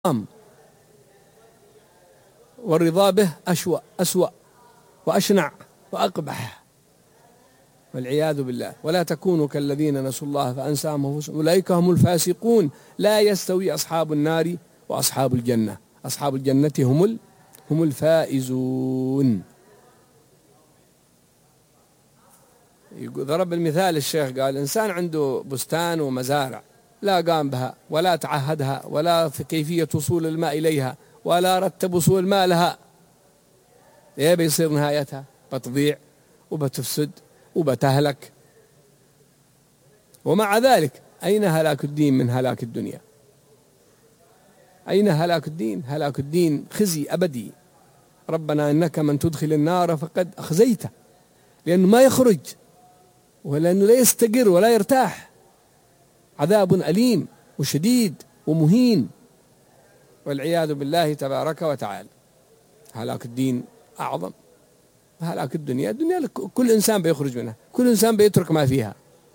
والرضا به أسوأ وأشنع وأقبح والعياذ بالله. ولا تكونوا كالذين نسوا الله فأنساهم أنفسهم أولئك هم الفاسقون لا يستوي أصحاب النار وأصحاب الجنة أصحاب الجنة هم الفائزون. ضرب المثال الشيخ قال إنسان عنده بستان ومزارع لا قام بها ولا تعهدها ولا في كيفية وصول الماء إليها ولا رتب وصول الماء لها، إيه بيصير نهايتها؟ بتضيع وبتفسد وبتهلك. ومع ذلك أين هلاك الدين من هلاك الدنيا؟ أين هلاك الدين؟ هلاك الدين خزي أبدي. ربنا إنك من تدخل النار فقد أخزيته، لأنه ما يخرج ولأنه لا يستقر ولا يرتاح، عذاب أليم وشديد ومهين والعياذ بالله تبارك وتعالى. هلاك الدين أعظم هلاك الدنيا. الدنيا كل إنسان بيخرج منها، كل إنسان بيترك ما فيها،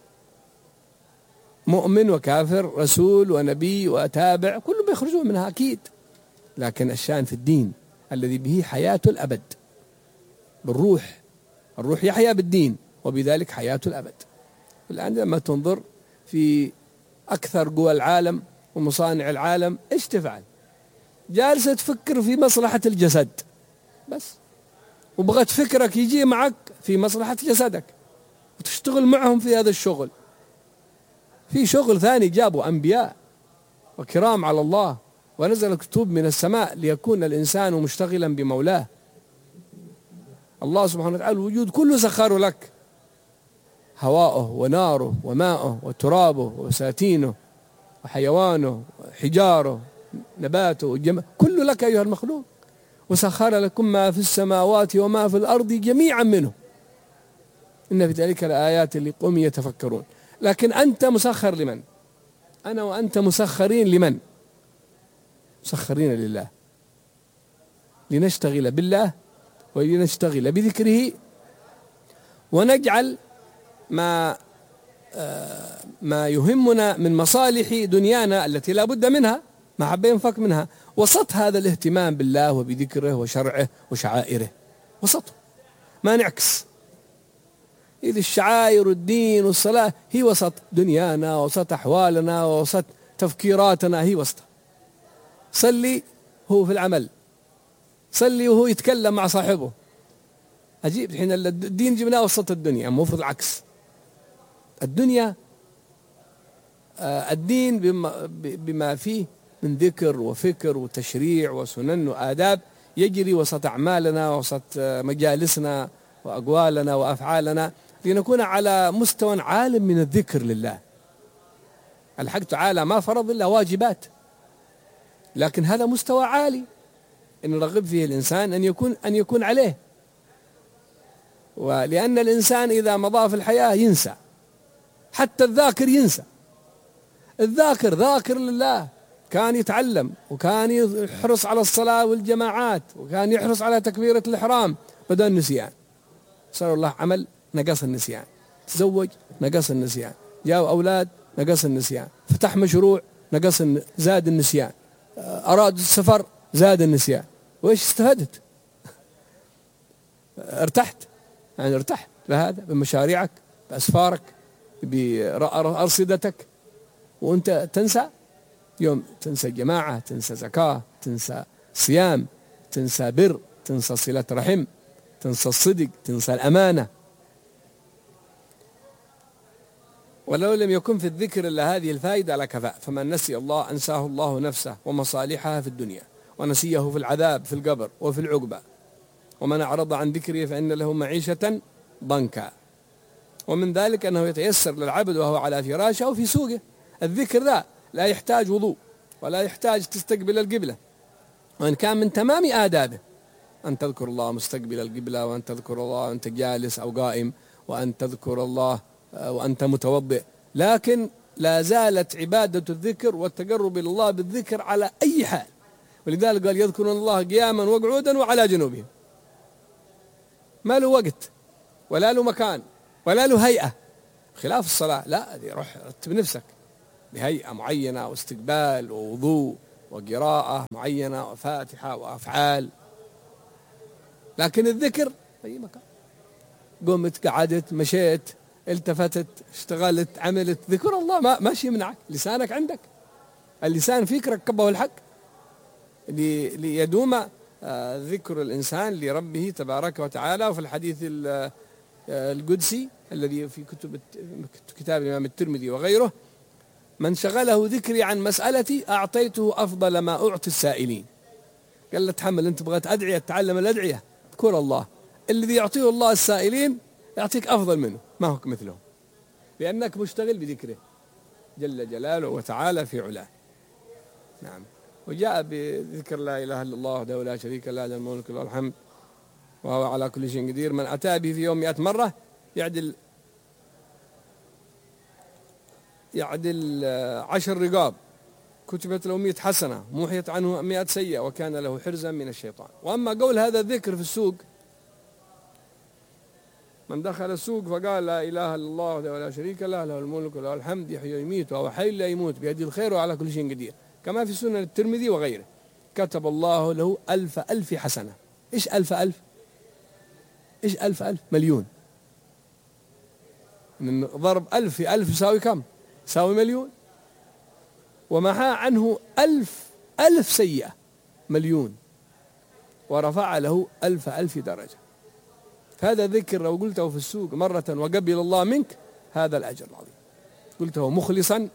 مؤمن وكافر، رسول ونبي وتابع، كلهم بيخرجون منها أكيد. لكن الشأن في الدين الذي به حياة الأبد بالروح، الروح يحيا بالدين وبذلك حياة الأبد. الآن لما تنظر في أكثر قوى العالم ومصانع العالم إيش تفعل؟ جالسة تفكر في مصلحة الجسد بس، وبغت فكرك يجي معك في مصلحة جسدك وتشتغل معهم في هذا الشغل. في شغل ثاني جابوا أنبياء وكرام على الله ونزل كتب من السماء ليكون الإنسان مشتغلا بمولاه. الله سبحانه وتعالى الوجود كله سخر لك، هواءه وناره وماءه وترابه وساتينه وحيوانه وحجاره نباته كله لك أيها المخلوق، وسخر لكم ما في السماوات وما في الأرض جميعا منه إن في ذلك لآيات لقوم يتفكرون. لكن أنت مسخر لمن؟ أنا وأنت مسخرين لمن؟ مسخرين لله، لنشتغل بالله ولنشتغل بذكره ونجعل ما يهمنا من مصالح دنيانا التي لا بد منها ما حب ينفك منها وسط هذا الاهتمام بالله وبذكره وشرعه وشعائره، وسطه ما نعكس. إذ الشعائر والدين والصلاة هي وسط دنيانا وسط أحوالنا وسط تفكيراتنا، هي وسط. صلي هو في العمل، صلي وهو يتكلم مع صاحبه. عجيب، حين الدين جبناه وسط الدنيا، مو في العكس. الدنيا الدين بما فيه من ذكر وفكر وتشريع وسنن وآداب يجري وسط أعمالنا وسط مجالسنا وأقوالنا وأفعالنا لنكون على مستوى عال من الذكر لله. الحق تعالى ما فرض إلا واجبات، لكن هذا مستوى عالي إن نرغب فيه الإنسان أن يكون عليه. ولأن الإنسان إذا مضى في الحياة ينسى، حتى الذاكر ينسى. الذاكر ذاكر لله، كان يتعلم وكان يحرص على الصلاة والجماعات وكان يحرص على تكبيرة الإحرام، بدأ النسيان. صار الله عمل نقص النسيان، تزوج نقص النسيان، جاءوا أولاد نقص النسيان، فتح مشروع نقص زاد النسيان، أراد السفر زاد النسيان. وإيش استفدت؟ ارتحت، يعني ارتحت بهذا بمشاريعك بأسفارك بأرصدتك، وأنت تنسى يوم، تنسى جماعة، تنسى زكاة، تنسى صيام، تنسى بر، تنسى صلة رحم، تنسى الصدق، تنسى الأمانة. ولو لم يكن في الذكر إلا هذه الفائدة لكفى. فمن نسي الله أنساه الله نفسه ومصالحها في الدنيا، ونسيه في العذاب في القبر وفي العقبة. ومن أعرض عن ذكره فإن له معيشة ضنكا. ومن ذلك أنه يتيسر للعبد وهو على فراشه أو في سوقه. الذكر ذا لا يحتاج وضوء ولا يحتاج تستقبل القبلة، وإن كان من تمام آدابه أن تذكر الله مستقبل القبلة، وأن تذكر الله وأنت جالس أو قائم، وأن تذكر الله وأنت متوضئ. لكن لا زالت عبادة الذكر والتقرب إلى الله بالذكر على أي حال. ولذلك قال يذكرون الله قياما وقعودا وعلى جنوبهم. ما له وقت ولا له مكان ولا له هيئة، خلاف الصلاة. لا، روح رتب نفسك بهيئة معينة واستقبال ووضوء وقراءة معينة وفاتحة وأفعال، لكن الذكر أي مكان، قمت قعدت مشيت التفتت اشتغلت عملت، ذكر الله ماشي يمنعك، لسانك عندك، اللسان فيك ركبه الحق ليدوم ذكر الإنسان لربه تبارك وتعالى. وفي الحديث القدسي الذي في كتاب الإمام الترمذي وغيره: من شغله ذكري عن مسألتي أعطيته أفضل ما أعطي السائلين. قال له تحمل، أنت بغيت أدعية تعلم الأدعية، اذكر الله، الذي يعطيه الله السائلين يعطيك أفضل منه، ما هو مثله، لأنك مشتغل بذكره جل جلاله وتعالى في علاه. نعم. وجاء بذكر لا إله إلا الله وحده لا شريك له له الملك وله الحمد وهو على كل شيء قدير، من أتى به في يوم 100 مرة يعدل 10 رقاب، كتبت له 100 حسنة، محيت عنه 100 سيئة، وكان له حرزا من الشيطان. وأما قول هذا الذكر في السوق، من دخل السوق فقال لا إله إلا الله وحده لا شريك له له الملك وله الحمد يحيي ويميت وهو حي لا يموت بيده الخير وعلى كل شيء قدير، كما في سنن الترمذي وغيره، كتب الله له 1000 حسنة. إيش 1000؟ إيش 1000؟ مليون. من ضرب 1000 في 1000 يساوي كم؟ يساوي مليون. ومحى عنه 1000 سيئة، مليون، ورفع له 1000 درجة. فهذا ذكر لو قلته في السوق مرة وقبل الله منك هذا الأجر العظيم، قلته مخلصا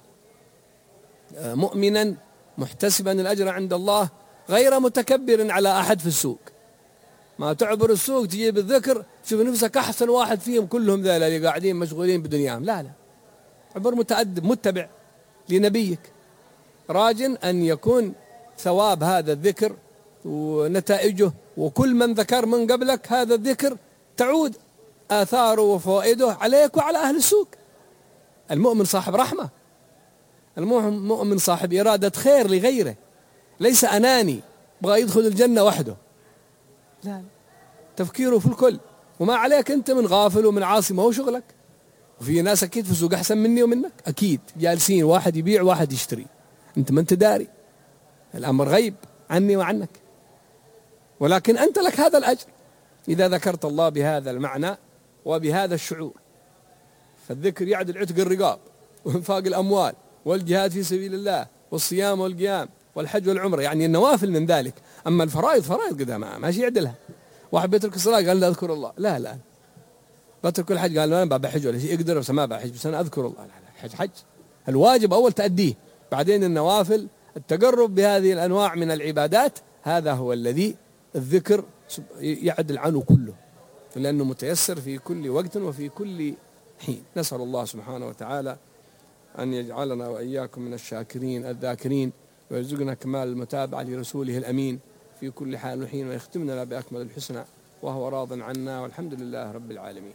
مؤمنا محتسبا الأجر عند الله، غير متكبر على أحد في السوق. ما تعبر السوق تجيب الذكر تشوف نفسك أحسن واحد فيهم كلهم ذا اللي قاعدين مشغولين بدنياهم، لا، عبر متأدب متبع لنبيك، راج أن يكون ثواب هذا الذكر ونتائجه، وكل من ذكر من قبلك هذا الذكر تعود آثاره وفوائده عليك وعلى أهل السوق. المؤمن صاحب رحمة، المؤمن صاحب إرادة خير لغيره، ليس أناني بغى يدخل الجنة وحده، لا، تفكيره في الكل، وما عليك أنت من غافل ومن عاصي، ما هو شغلك. وفي ناس أكيد في السوق أحسن مني ومنك، أكيد جالسين واحد يبيع واحد يشتري، أنت ما أنت داري، الأمر غيب عني وعنك، ولكن أنت لك هذا الأجر إذا ذكرت الله بهذا المعنى وبهذا الشعور. فالذكر يعدل عتق الرقاب وإنفاق الأموال والجهاد في سبيل الله والصيام والقيام والحج والعمرة، يعني النوافل من ذلك. أما الفرائض فرائض قدامها ماشي يعدلها. واحد بيترك الصلاة قال لا أذكر الله، لا بترك الحج قال لا بحج ولا شيء، يقدر بس ما بحج، بس أنا أذكر الله، لا، حج الواجب أول تأديه، بعدين النوافل التقرب بهذه الأنواع من العبادات، هذا هو الذي الذكر يعدل عنه كله، لأنه متيسر في كل وقت وفي كل حين. نسأل الله سبحانه وتعالى أن يجعلنا وإياكم من الشاكرين الذاكرين، ويرزقنا كمال المتابعة لرسوله الأمين في كل حال وحين، ويختمنا بأكمل الحسنى وهو راض عنا، والحمد لله رب العالمين.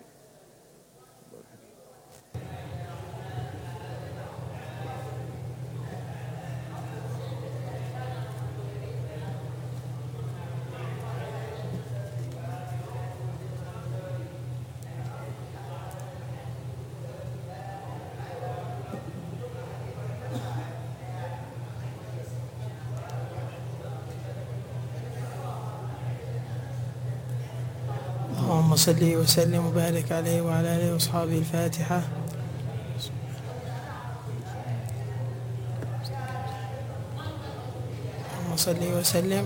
اللهم صل وسلم وبارك عليه وعلى آله وأصحابه. الفاتحة. اللهم صل وسلم.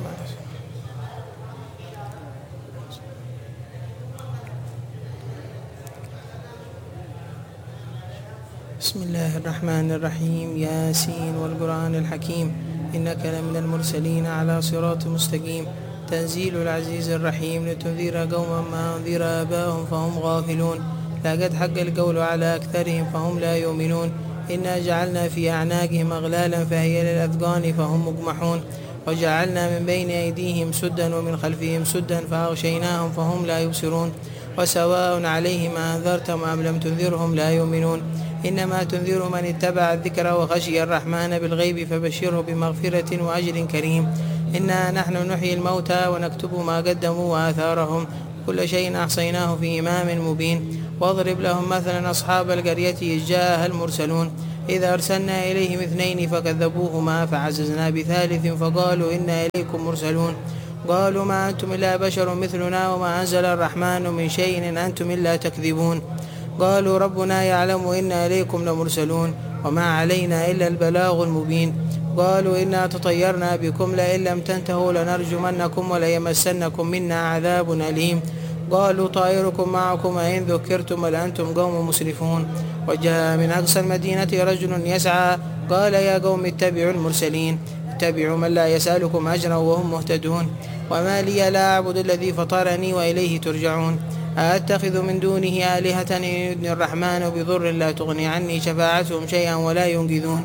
بسم الله الرحمن الرحيم. ياسين والقرآن الحكيم، إنك لمن المرسلين على صراط مستقيم، تنزيل العزيز الرحيم، لتنذر قوما ما أنذر آباءهم فهم غافلون، لقد حق القول على أكثرهم فهم لا يؤمنون، إنا جعلنا في أعناقهم أغلالا فهي للأذقان فهم مقمحون، وجعلنا من بين أيديهم سدا ومن خلفهم سدا فأغشيناهم فهم لا يبصرون، وسواء عليهم أنذرتهم أم لم تنذرهم لا يؤمنون، إنما تنذر من اتبع الذكر وخشي الرحمن بالغيب فبشره بمغفرة وأجر كريم. إنا نحن نحيي الموتى ونكتب ما قدموا وآثارهم، كل شيء أحصيناه في إمام مبين. واضرب لهم مثلا أصحاب القرية إذ جاءها المرسلون إذا أرسلنا إليهم 2 فكذبوهما فعززنا بثالث فقالوا إنا إليكم مرسلون قالوا ما أنتم إلا بشر مثلنا وما أنزل الرحمن من شيء إن أنتم إلا تكذبون قالوا ربنا يعلم إنا إليكم لمرسلون وما علينا إلا البلاغ المبين قالوا إنا تطيرنا بكم لئن لم تنتهوا لنرجمنكم وليمسنكم منا عذاب أليم قالوا طائركم معكم أئن ذكرتم بل أنتم قوم مسرفون وجاء من أقصى المدينة رجل يسعى قال يا قوم اتبعوا المرسلين اتبعوا من لا يسألكم أجرا وهم مهتدون وما لي لا أعبد الذي فطرني وإليه ترجعون أأتخذ من دونه آلهة إن يردني الرحمن بضر لا تغني عني شفاعتهم شيئا ولا ينقذون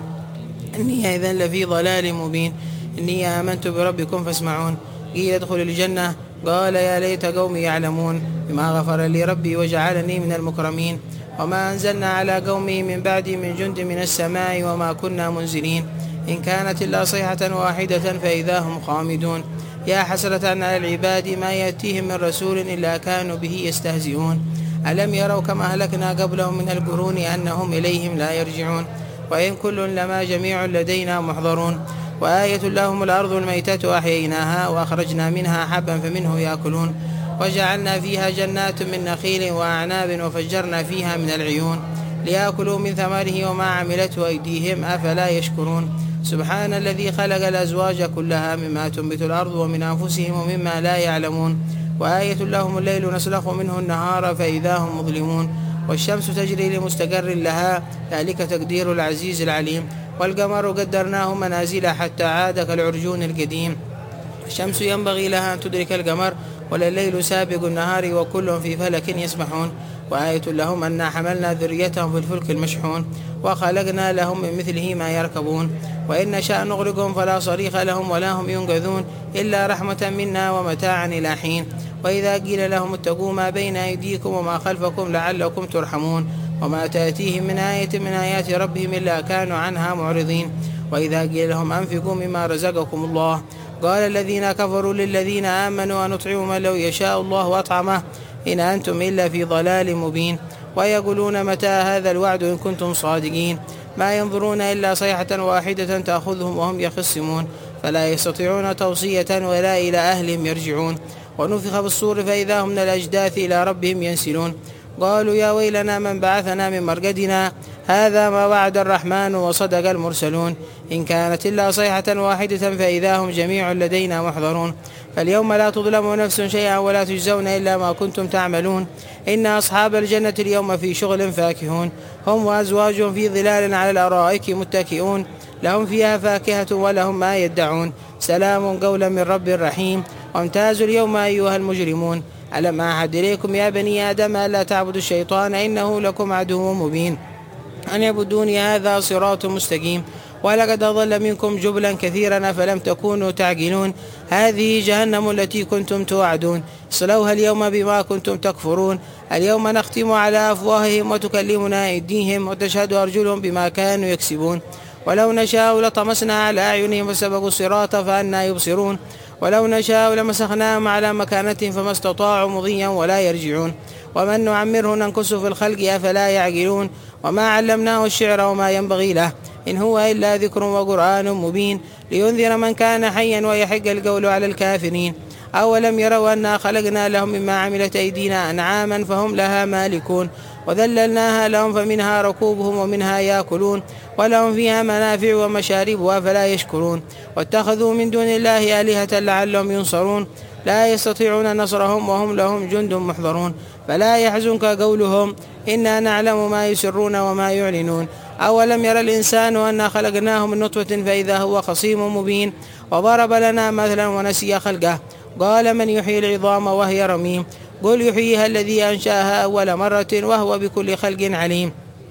إني إذن لفي ضلال مبين إني آمنت بربكم فاسمعون قيل ادخل الجنة قال يا ليت قومي يعلمون بما غفر لي ربي وجعلني من المكرمين وما أنزلنا على قومه من بعد من جند من السماء وما كنا منزلين إن كانت إلا صيحة واحدة فإذا هم خامدون يا حسرة على العباد ما يأتيهم من رسول إلا كانوا به يستهزئون ألم يروا كما أهلكنا قبلهم من القرون أنهم إليهم لا يرجعون وإن كل لما جميع لدينا محضرون وآية لهم الأرض الميتة أحييناها وأخرجنا منها حبا فمنه يأكلون وجعلنا فيها جنات من نخيل وأعناب وفجرنا فيها من العيون ليأكلوا من ثمره وما عملته أيديهم أفلا يشكرون سبحان الذي خلق الأزواج كلها مما تنبت الأرض ومن أنفسهم ومما لا يعلمون وآية لهم الليل نسلخ منه النهار فإذا هم مظلمون والشمس تجري لمستقر لها ذلك تقدير العزيز العليم والقمر قدرناه منازل حتى عاد كالعرجون القديم الشمس ينبغي لها أن تدرك القمر ولا الليل سابق النهار وكل في فلك يسبحون وآية لهم أن حملنا ذريتهم في الفلك المشحون وخلقنا لهم من مثله ما يركبون وإن نشأ نغرقهم فلا صريخ لهم ولا هم ينقذون إلا رحمة منا ومتاعا إلى حين وإذا قيل لهم اتقوا ما بين أيديكم وما خلفكم لعلكم ترحمون وما تأتيهم من آية من آيات ربهم إلا كانوا عنها معرضين وإذا قيل لهم أنفقوا مما رزقكم الله قال الذين كفروا للذين آمنوا أنطعم من لو يشاء الله أطعمه إن أنتم إلا في ضلال مبين ويقولون متى هذا الوعد إن كنتم صادقين ما ينظرون إلا صيحة واحدة تأخذهم وهم يخصمون فلا يستطيعون توصية ولا إلى أهلهم يرجعون ونفخ بالصور فإذا هم من الأجداث إلى ربهم ينسلون قالوا يا ويلنا من بعثنا من مرقدنا هذا ما وعد الرحمن وصدق المرسلون إن كانت إلا صيحة واحدة فإذا هم جميع لدينا محضرون فاليوم لا تظلم نفس شيئا ولا تجزون إلا ما كنتم تعملون إن أصحاب الجنة اليوم في شغل فاكهون هم وأزواجهم في ظلال على الأرائك متكئون لهم فيها فاكهة ولهم ما يدعون سلام قولا من رب رحيم وامتازوا اليوم أيها المجرمون ألم أعهد إليكم يا بني آدم ألا تعبدوا الشيطان إنه لكم عدو مبين أن يعبدوني هذا صراط مستقيم ولقد أضل منكم جبلا كثيرا فلم تكونوا تعقلون هذه جهنم التي كنتم توعدون اصلوها اليوم بما كنتم تكفرون اليوم نختم على أفواههم وتكلمنا أيديهم وتشهد أرجلهم بما كانوا يكسبون ولو نشاء لطمسنا على أعينهم فسبقوا الصراط فأنى يبصرون ولو نشاء لمسخناهم على مكانتهم فما استطاعوا مضيا ولا يرجعون ومن نعمره ننكسه في الخلق أفلا يعقلون وما علمناه الشعر وما ينبغي له إن هو إلا ذكر وقرآن مبين لينذر من كان حيا ويحق القول على الكافرين أولم يروا أنا خلقنا لهم مما عملت أيدينا أنعاما فهم لها مالكون وذللناها لهم فمنها ركوبهم ومنها يأكلون ولهم فيها منافع ومشارب وفلا يشكرون واتخذوا من دون الله آلهة لعلهم ينصرون لا يستطيعون نصرهم وهم لهم جند محضرون فلا يحزنك قولهم إنا نعلم ما يسرون وما يعلنون أولم يرى الإنسان أنا خلقناه من نطفة فإذا هو خصيم مبين وضرب لنا مثلا ونسي خلقه قال من يحيي العظام وهي رميم قل يحييها الذي أنشأها أول مرة وهو بكل خلق عليم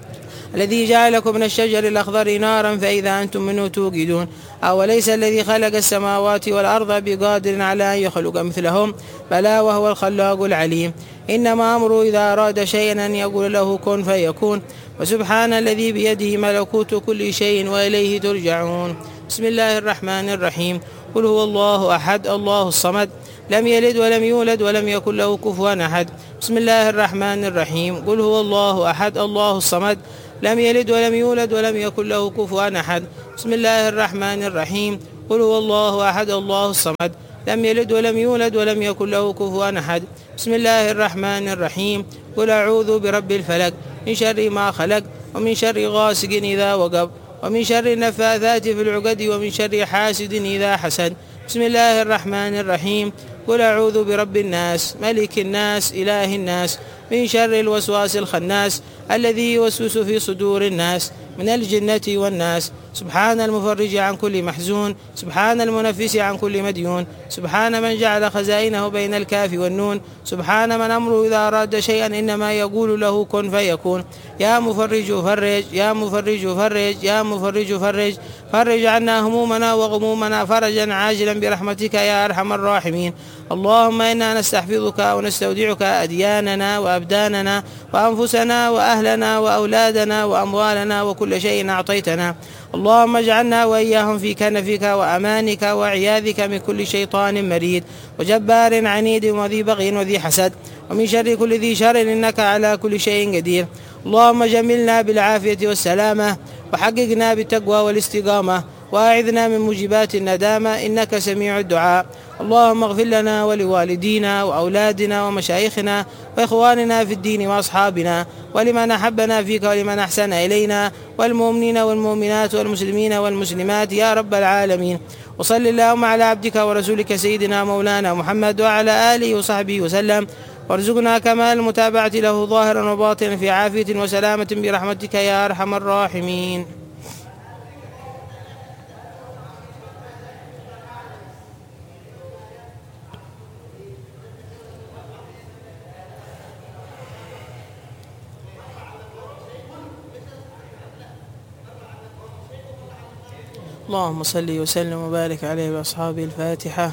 الذي جعلكم من الشجر الأخضر نارا فإذا أنتم منه توقدون أوليس الذي خلق السماوات والأرض بقادر على أن يخلق مثلهم بلى وهو الخلاق العليم إنما أمره إذا أراد شيئا أن يقول له كن فيكون وسبحان الذي بيده ملكوت كل شيء وإليه ترجعون بسم الله الرحمن الرحيم قل هو الله أحد الله الصمد لم يلد ولم يولد ولم يكن له كفوا أحد بسم الله الرحمن الرحيم قل هو الله أحد الله الصمد لم يلد ولم يولد ولم يكن له كفوا أحد. بسم الله الرحمن الرحيم. قل هو الله أحد الله الصمد لم يلد ولم يولد ولم يكن له كفوا أحد. بسم الله الرحمن الرحيم. قل أعوذ برب الفلق من شر ما خلق ومن شر غاسق إذا وقب ومن شر النفاثات في العقد ومن شر حاسد إذا حسد. بسم الله الرحمن الرحيم. قل أعوذ برب الناس ملك الناس إله الناس من شر الوسواس الخناس الذي يوسوس في صدور الناس من الجنة والناس. سبحان المفرج عن كل محزون سبحان المنفس عن كل مديون سبحان من جعل خزائنه بين الكاف والنون سبحان من أمره إذا أراد شيئا إنما يقول له كن فيكون. يا مفرج فرج يا مفرج فرج يا مفرج فرج فرج عنا همومنا وغمومنا فرجا عاجلا برحمتك يا أرحم الراحمين. اللهم إنا نستحفظك ونستودعك أدياننا وأبداننا وأنفسنا وأهلنا وأولادنا وأموالنا وكل شيء أعطيتنا. اللهم اجعلنا وإياهم في كنفك وأمانك وعياذك من كل شيطان مريد وجبار عنيد وذي بغي وذي حسد ومن شر كل ذي شر إنك على كل شيء قدير. اللهم جملنا بالعافية والسلامة وحققنا بالتقوى والاستقامة وأعذنا من موجبات الندامة إنك سميع الدعاء. اللهم اغفر لنا ولوالدينا وأولادنا ومشايخنا وإخواننا في الدين وأصحابنا ولمن أحبنا فيك ولمن أحسن إلينا والمؤمنين والمؤمنات والمسلمين والمسلمات يا رب العالمين. وصل اللهم على عبدك ورسولك سيدنا مولانا محمد وعلى آله وصحبه وسلم وارزقنا كمال المتابعة له ظاهرا وباطنا في عافية وسلامة برحمتك يا أرحم الراحمين. اللهم صل وسلم وبارك عليه وأصحابه. الفاتحة.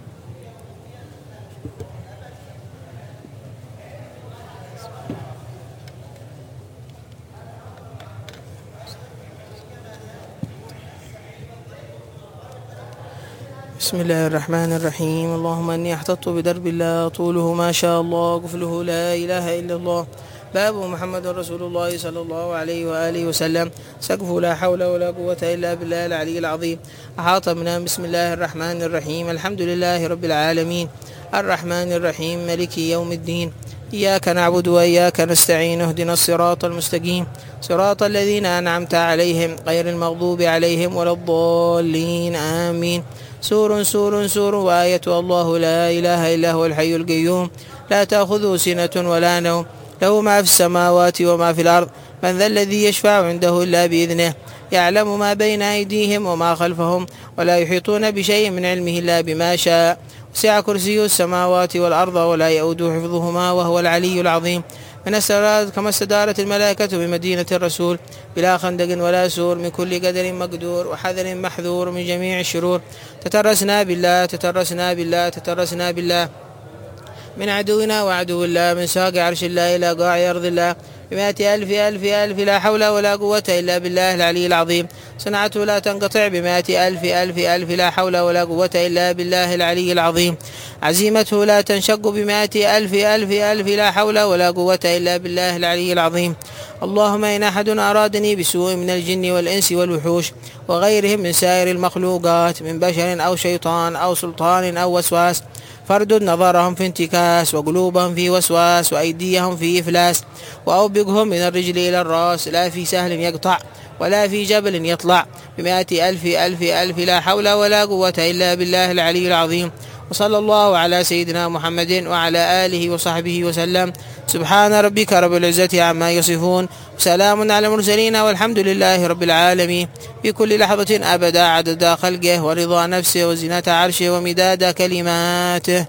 بسم الله الرحمن الرحيم. اللهم إني احتطت بدرب الله طوله ما شاء الله قفله لا إله إلا الله باب محمد رسول الله صلى الله عليه وآله وسلم سقفه لا حول ولا قوة إلا بالله العلي العظيم. أحاط بنا. بسم الله الرحمن الرحيم. الحمد لله رب العالمين الرحمن الرحيم ملك يوم الدين إياك نعبد وإياك نستعين اهدنا الصراط المستقيم صراط الذين أنعمت عليهم غير المغضوب عليهم ولا الضالين آمين. سور سور سور وآية الله لا إله إلا هو الحي القيوم لا تأخذه سنة ولا نوم له ما في السماوات وما في الأرض من ذا الذي يشفع عنده إلا بإذنه يعلم ما بين أيديهم وما خلفهم ولا يحيطون بشيء من علمه إلا بما شاء وسع كرسيه السماوات والأرض ولا يؤوده حفظهما وهو العلي العظيم. من السرات كما استدارت الملائكة بمدينة الرسول بلا خندق ولا سور من كل قدر مقدور وحذر محذور من جميع الشرور. تترسنا بالله تترسنا بالله تترسنا بالله من عدونا وعدو الله من ساق عرش الله إلى قاع أرض الله بمائة ألف ألف ألف لا حول ولا قوة إلا بالله العلي العظيم. صنعته لا تنقطع بمائة ألف ألف ألف لا حول ولا قوة إلا بالله العلي العظيم. عزيمته لا تنشق بمائة ألف ألف ألف لا حول ولا قوة إلا بالله العلي العظيم. اللهم إن أحد أرادني بسوء من الجن والإنس والوحوش وغيرهم من سائر المخلوقات من بشر أو شيطان أو سلطان أو وسواس فاردد نظرهم في انتكاس وقلوبهم في وسواس وأيديهم في إفلاس وأوبقهم من الرجل إلى الرأس لا في سهل يقطع ولا في جبل يطلع بمائة ألف ألف ألف لا حول ولا قوة إلا بالله العلي العظيم. وصلى الله على سيدنا محمد وعلى آله وصحبه وسلم. سبحان ربك رب العزة عما يصفون وسلام على المرسلين والحمد لله رب العالمين. في كل لحظة أبدا عدد خلقه ورضا نفسه وزنة عرشه ومداد كلماته.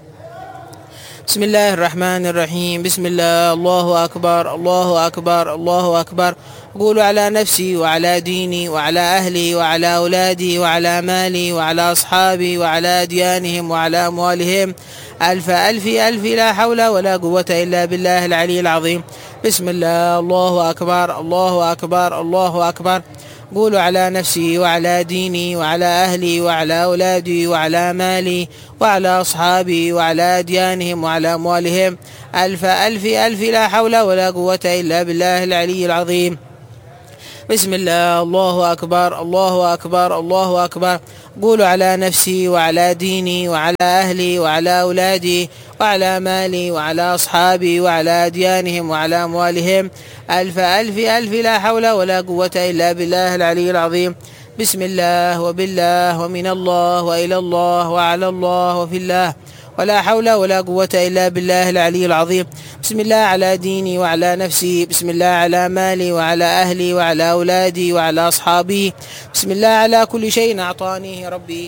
بسم الله الرحمن الرحيم. بسم الله الله أكبر الله أكبر الله أكبر. أقول على نفسي وعلى ديني وعلى أهلي وعلى أولادي وعلى مالي وعلى أصحابي وعلى أديانهم وعلى أموالهم ألف ألف ألف لا حول ولا قوة إلا بالله العلي العظيم. بسم الله الله أكبر الله أكبر الله أكبر. أقول على نفسي وعلى ديني وعلى أهلي وعلى أولادي وعلى مالي وعلى أصحابي وعلى أديانهم وعلى أموالهم ألف ألف ألف لا حول ولا قوة إلا بالله العلي العظيم. بسم الله، الله أكبر، الله أكبر، الله أكبر. قول على نفسي وعلى ديني وعلى أهلي وعلى أولادي وعلى مالي وعلى أصحابي وعلى أديانهم وعلى أموالهم ألف ألف ألف، لا حول ولا قوة إلا بالله العلي العظيم. بسم الله وبالله ومن الله وإلى الله وعلى الله وفي الله، ولا حول ولا قوة إلا بالله العلي العظيم. بسم الله على ديني وعلى نفسي، بسم الله على مالي وعلى أهلي وعلى أولادي وعلى أصحابي، بسم الله على كل شيء أعطانيه ربي.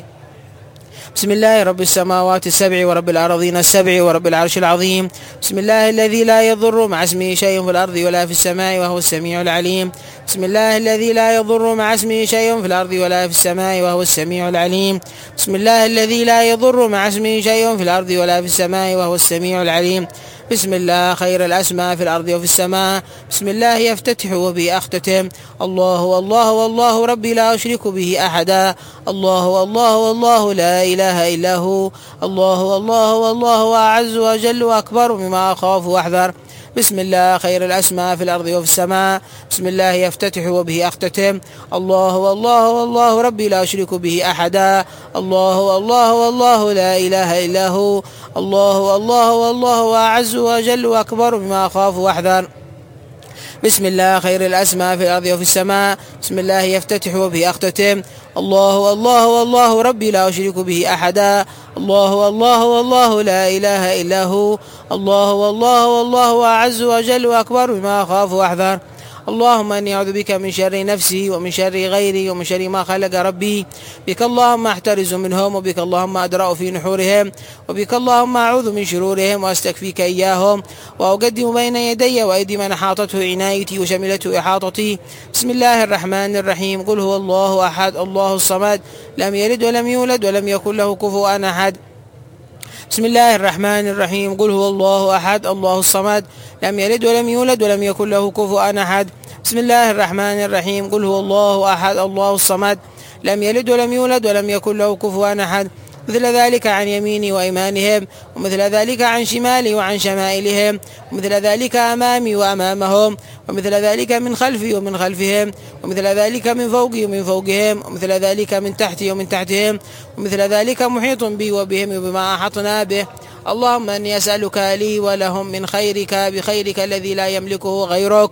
بسم الله رب السماوات السبع ورب الأرضين السبع ورب العرش العظيم. بسم الله الذي لا يضر مع اسمه شيء في الأرض ولا في السماء وهو السميع العليم. بسم الله الذي لا يضر مع اسمه شيء في الأرض ولا في السماء وهو السميع العليم. بسم الله الذي لا يضر مع اسمه شيء في الأرض ولا في السماء وهو السميع العليم. بسم الله خير الأسماء في الأرض وفي السماء. بسم الله يفتتح وبه أختتم. الله الله والله ربي لا أشرك به أحدا. الله الله والله لا إله إلا هو. الله الله والله أعز وأجل وأكبر مما أخاف وأحذر. بسم الله خير الأسماء في الأرض وفي السماء. بسم الله يفتتح وبه أختتم. الله والله والله ربي لا أشرك به أحدا. الله والله والله لا إله إلا هو. الله الله والله أعز وأجل وأكبر مما أخاف وأحذر. بسم الله خير الأسماء في الأرض وفي السماء. بسم الله يفتتح وبه أختتم. الله والله والله ربي لا أشرك به أحدا. الله والله والله لا إله إلا هو. الله والله والله أعز وأجل وأكبر مما أخاف وأحذر. اللهم إني أعوذ بك من شر نفسي ومن شر غيري ومن شر ما خلق ربي. بك اللهم أحترز منهم، وبك اللهم أدرأ في نحورهم، وبك اللهم أعوذ من شرورهم وأستكفيك إياهم، وأقدم بين يدي وأيدي من أحاطته عنايتي وشملته إحاطتي. بسم الله الرحمن الرحيم. قل هو الله أحد الله الصمد، لم يلد ولم يولد ولم يكن له كفوا أحد. بسم الله الرحمن الرحيم. قل هو الله أحد الله الصمد، لم يلد ولم يولد ولم يكن له كفوا أحد. بسم الله الرحمن الرحيم. قل هو الله أحد الله الصمد، لم يلد ولم يولد ولم يكن له كفوا أحد. مثل ذلك عن يميني وأيمانهم، ومثل ذلك عن شمالي وعن شمائلهم، ومثل ذلك أمامي وأمامهم، ومثل ذلك من خلفي ومن خلفهم، ومثل ذلك من فوقي ومن فوقهم، ومثل ذلك من تحتي ومن تحتهم، ومثل ذلك محيط بي وبهم وبما أحطنا به. اللهم أني أسألك لي ولهم من خيرك بخيرك الذي لا يملكه غيرك.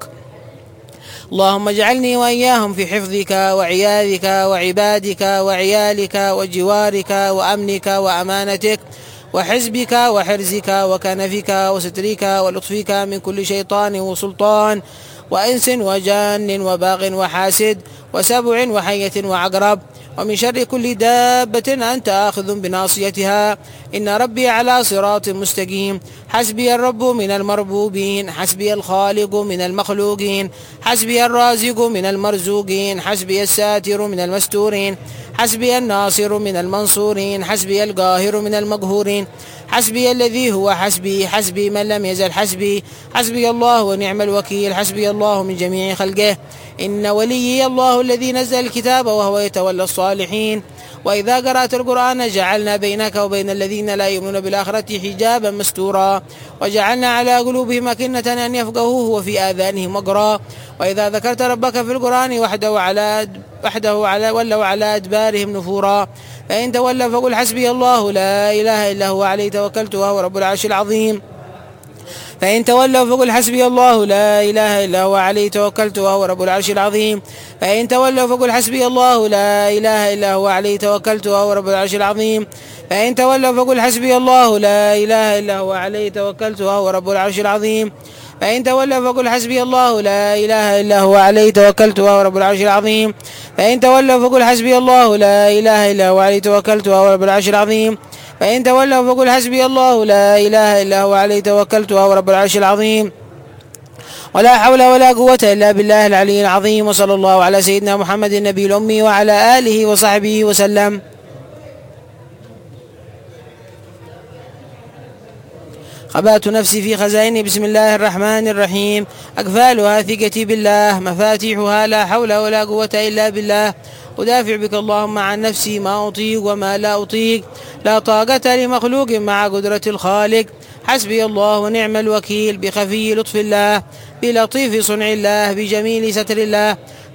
اللهم اجعلني وإياهم في حفظك وعياذك وعبادك وعيالك وجوارك وأمنك وأمانتك وحزبك وحرزك وكنفك وسترك ولطفك من كل شيطان وسلطان وإنس وجان وباغ وحاسد وسبع وحية وعقرب، ومن شر كل دابة أنت آخذ بناصيتها. إن ربي على صراط مستقيم. حسبي الرب من المربوبين، حسبي الخالق من المخلوقين، حسبي الرازق من المرزوقين، حسبي الساتر من المستورين، حسبي الناصر من المنصورين، حسبي القاهر من المقهورين، حسبي الذي هو حسبي، حسبي من لم يزل حسبي، حسبي الله ونعم الوكيل، حسبي الله من جميع خلقه. إن وليي الله الذي نزل الكتاب وهو يتولى الصالحين. وإذا قرأت القرآن جعلنا بينك وبين الذين لا يؤمنون بالآخرة حجابا مستورا، وجعلنا على قلوبهم أكنة أن يفقهوه وفي آذانهم وقرا. وإذا ذكرت ربك في القرآن وحده ولوا على أدبارهم نفورا. فإن تولوا فقل حسبي الله لا إله إلا هو عليه توكلت وهو رب العرش العظيم. فإن تولوا فقل حسبي الله لا إله إلا هو عليه توكلت وهو رب العرش العظيم. فإن تولوا فقل حسبي الله لا إله إلا هو عليه توكلت وهو رب العرش العظيم. فإن تولوا فقل حسبي الله لا إله إلا هو عليه توكلت وهو رب العرش العظيم. فإن تولوا فقل حسبي الله لا إله إلا هو عليه توكلت وهو رب العرش العظيم. فإن تولوا فقل حسبي الله لا إله إلا هو عليه توكلت وهو رب العرش العظيم. فإن تولوا فقل حسبي الله لا إله إلا هو عليه توكلت وهو رب العرش العظيم. ولا حول ولا قوة إلا بالله العلي العظيم. وصلى الله على سيدنا محمد النبي الأمي وعلى آله وصحبه وسلم. خبأت نفسي في خزائن بسم الله الرحمن الرحيم. أقفالها ثقتي بالله، مفاتيحها لا حول ولا قوة إلا بالله. أدافع بك اللهم عن نفسي ما أطيق وما لا أطيق، لا طاقة لمخلوق مع قدرة الخالق. حسبي الله ونعم الوكيل، بخفي لطف الله، بلطيف صنع الله، بجميل ستر الله.